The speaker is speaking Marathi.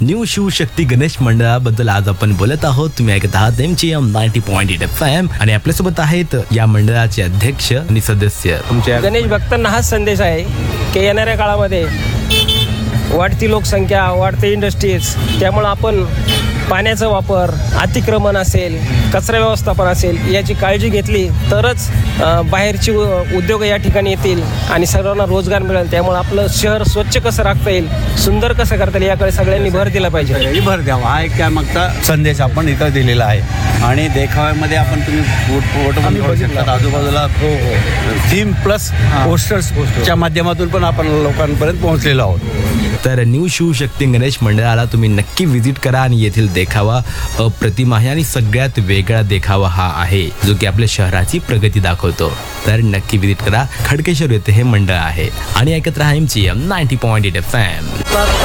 न्यू शिवशक्ती गणेश मंडळाबद्दल आज आपण बोलत आहोत. तुम्ही ऐकत आहात MGM 90.8 FM आणि आपल्यासोबत आहेत या मंडळाचे अध्यक्ष आणि सदस्य. गणेश भक्तांना हाच संदेश आहे की येणाऱ्या काळामध्ये वाढती लोकसंख्या, वाढते इंडस्ट्रीज, त्यामुळं आपण पाण्याचा वापर, अतिक्रमण असेल, कचरा व्यवस्थापन असेल याची काळजी घेतली तरच बाहेरची उद्योग या ठिकाणी येतील आणि सर्वांना रोजगार मिळेल. त्यामुळे आपलं शहर स्वच्छ कसं राखता येईल, सुंदर कसं करता येईल याकडे सगळ्यांनी भर दिला पाहिजे. भर द्यावा हा एक त्यामागचा संदेश आपण इथं दिलेला आहे. आणि देखाव्यामध्ये आपण तुम्ही फोटो पण काढू शकतात. आजूबाजूला थीम प्लस पोस्टर्सच्या माध्यमातून पण आपण लोकांपर्यंत पोहोचलेलो आहोत. तर न्यू शिवशक्ती गणेश मंडळाला तुम्ही नक्की व्हिजिट करा आणि येथील देखावा अप्रतिम आहे आणि सगळ्यात वेगळा देखावा हा आहे जो की आपल्या शहराची प्रगती दाखवतो. तर नक्की व्हिजिट करा. खडकेश्वर येथे हे मंडळ आहे आणि ऐकत राहा MGM 90.8 FM.